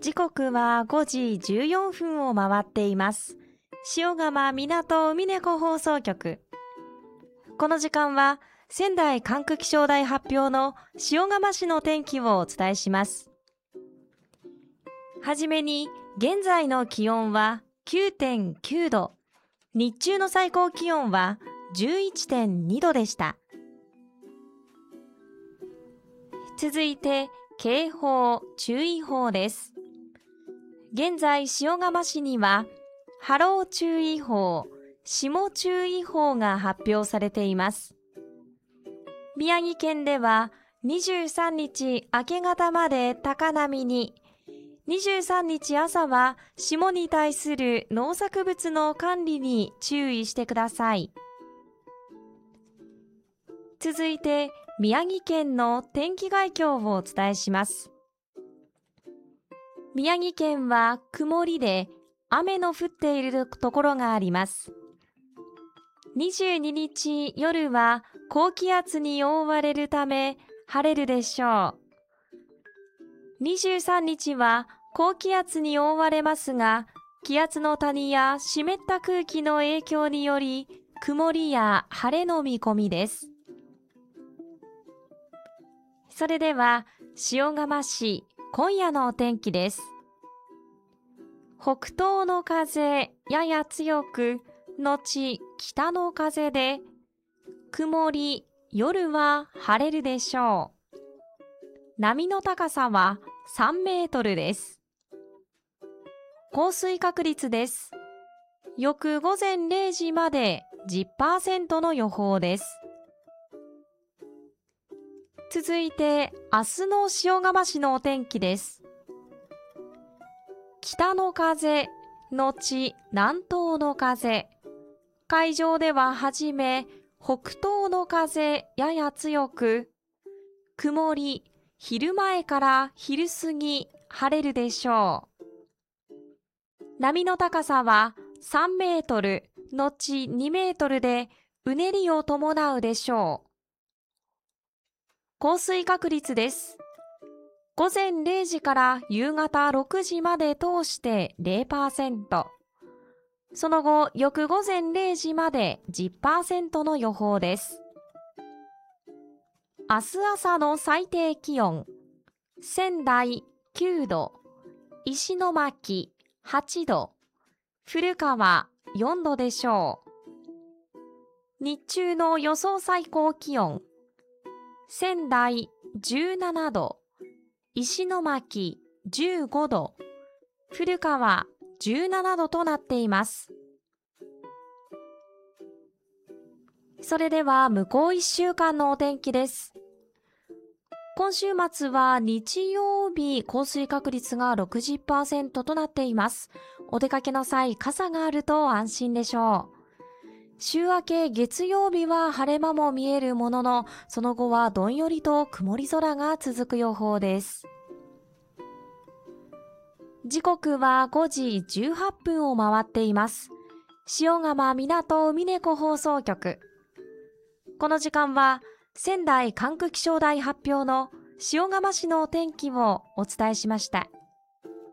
時刻は5時14分を回っています。塩釜港海猫放送局。この時間は仙台管区気象台発表の塩釜市の天気をお伝えします。はじめに現在の気温は 9.9 度、日中の最高気温は 11.2 度でした。続いて警報・注意報です。現在塩釜市には波浪注意報、霜注意報が発表されています。宮城県では23日明け方まで高波に、23日朝は霜に対する農作物の管理に注意してください。続いて宮城県の天気概況をお伝えします。宮城県は曇りで雨の降っているところがあります。22日夜は高気圧に覆われるため晴れるでしょう。23日は高気圧に覆われますが、気圧の谷や湿った空気の影響により曇りや晴れの見込みです。それでは塩釜市今夜のお天気です。北東の風やや強く、後北の風で曇り、夜は晴れるでしょう。波の高さは3メートルです。降水確率です。翌午前0時まで 10% の予報です。続いて明日の塩釜市のお天気です。北の風、後南東の風、海上でははじめ北東の風やや強く、曇り、昼前から昼過ぎ晴れるでしょう。波の高さは3メートル、後2メートルでうねりを伴うでしょう。降水確率です。午前0時から夕方6時まで通して 0%。その後、翌午前0時まで 10% の予報です。明日朝の最低気温、仙台9度、石巻8度、古川4度でしょう。日中の予想最高気温、仙台17度、石巻15度、古川17度となっています。それでは向こう1週間のお天気です。今週末は日曜日降水確率が 60% となっています。お出かけの際、傘があると安心でしょう。週明け月曜日は晴れ間も見えるものの、その後はどんよりと曇り空が続く予報です。時刻は5時18分を回っています。塩釜港海猫放送局。この時間は仙台管区気象台発表の塩釜市のお天気をお伝えしました。